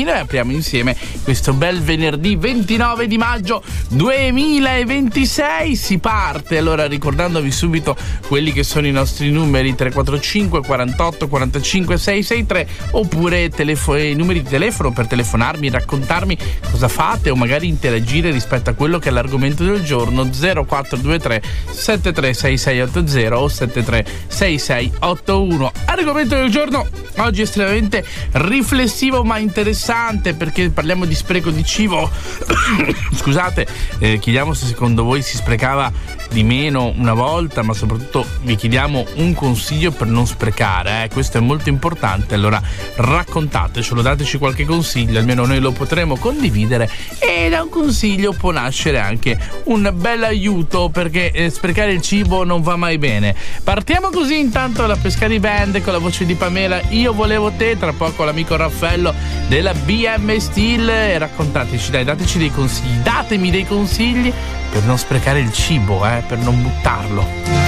vino e apriamo insieme questo bel venerdì 29 di maggio 2026. Si parte allora ricordandovi subito quelli che sono i nostri numeri: 345 48 45 663, oppure i numeri di telefono per telefonarmi, raccontarmi cosa fate o magari interagire rispetto a quello che è l'argomento del giorno. 0423 736680 o 736681. Argomento del giorno oggi estremamente riflessivo ma interessante, perché parliamo di spreco di cibo. Scusate, chiediamo se secondo voi si sprecava di meno una volta, ma soprattutto vi chiediamo un consiglio per non sprecare, questo è molto importante. Allora raccontatecelo, dateci qualche consiglio, almeno noi lo potremo condividere, e da un consiglio può nascere anche un bel aiuto, perché sprecare il cibo non va mai bene. Partiamo così intanto la Pescari Band con la voce di Pamela, Io volevo te, tra poco l'amico Raffaello della BM Steel, e raccontateci, dateci dei consigli, datemi dei consigli per non sprecare il cibo, per non buttarlo.